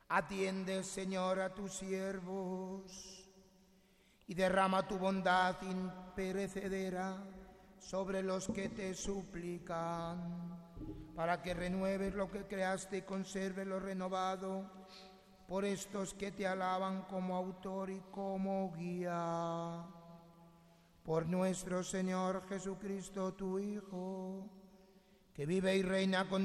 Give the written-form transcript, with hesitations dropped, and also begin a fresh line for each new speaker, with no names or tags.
Atiende, Señor, a tus siervos y derrama tu bondad imperecedera sobre los que te suplican, para que renueves lo que creaste y conserves lo renovado por estos que te alaban como autor y como guía. Por nuestro Señor Jesucristo, tu Hijo, que vive y reina con